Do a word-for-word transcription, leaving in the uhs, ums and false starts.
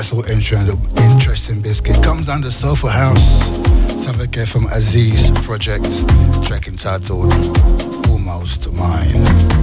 nice little intro and an interesting biscuit. Comes under Soulful House. Something get from Aziz Project, track entitled Almost Mine.